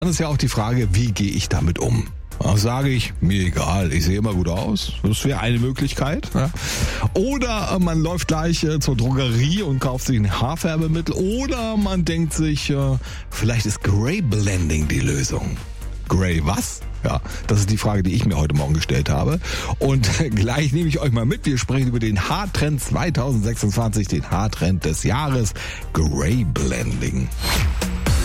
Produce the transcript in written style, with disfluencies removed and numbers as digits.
Dann ist ja auch die Frage, wie gehe ich damit um? Sage ich, mir egal, ich sehe immer gut aus. Das wäre eine Möglichkeit. Ja. Oder man läuft gleich zur Drogerie und kauft sich ein Haarfärbemittel. Oder man denkt sich, vielleicht ist Grey Blending die Lösung. Grey was? Ja, das ist die Frage, die ich mir heute Morgen gestellt habe. Und gleich nehme ich euch mal mit. Wir sprechen über den Haartrend 2026, den Haartrend des Jahres, Grey Blending.